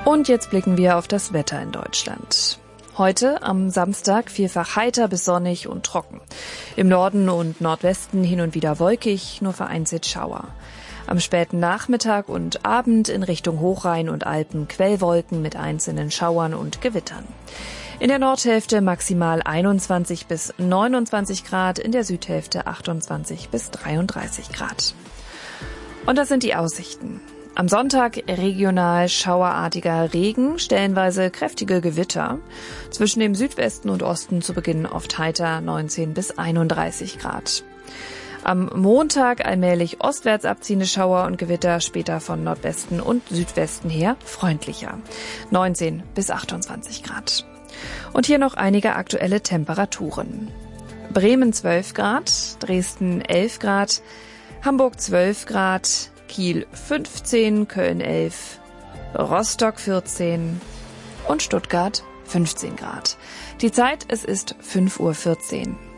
Und jetzt blicken wir auf das Wetter in Deutschland. Heute am Samstag vielfach heiter bis sonnig und trocken. Im Norden und Nordwesten hin und wieder wolkig, nur vereinzelt Schauer. Am späten Nachmittag und Abend in Richtung Hochrhein und Alpen Quellwolken mit einzelnen Schauern und Gewittern. In der Nordhälfte maximal 21 bis 29 Grad, in der Südhälfte 28 bis 33 Grad. Und das sind die Aussichten. Am Sonntag regional schauerartiger Regen, stellenweise kräftige Gewitter. Zwischen dem Südwesten und Osten zu Beginn oft heiter 19 bis 31 Grad. Am Montag allmählich ostwärts abziehende Schauer und Gewitter, später von Nordwesten und Südwesten her freundlicher. 19 bis 28 Grad. Und hier noch einige aktuelle Temperaturen. Bremen 12 Grad, Dresden 11 Grad, Hamburg 12 Grad, Kiel 15, Köln 11, Rostock 14 und Stuttgart 15 Grad. Die Zeit, es ist 5:14 Uhr.